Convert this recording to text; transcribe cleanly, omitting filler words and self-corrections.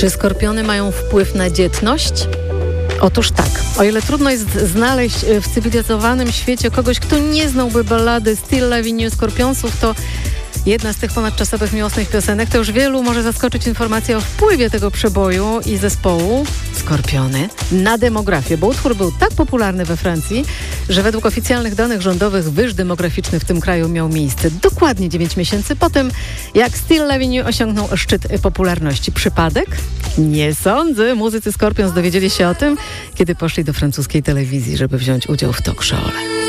Czy skorpiony mają wpływ na dzietność? Otóż tak. O ile trudno jest znaleźć w cywilizowanym świecie kogoś, kto nie znałby ballady Still Loving You Skorpionsów, to jedna z tych ponadczasowych miłosnych piosenek, to już wielu może zaskoczyć informacja o wpływie tego przeboju i zespołu Skorpiony na demografię, bo utwór był tak popularny we Francji, że według oficjalnych danych rządowych wyż demograficzny w tym kraju miał miejsce dokładnie 9 miesięcy po tym, jak Still Loving You osiągnął szczyt popularności. Przypadek? Nie sądzę. Muzycy Scorpions dowiedzieli się o tym, kiedy poszli do francuskiej telewizji, żeby wziąć udział w talk show.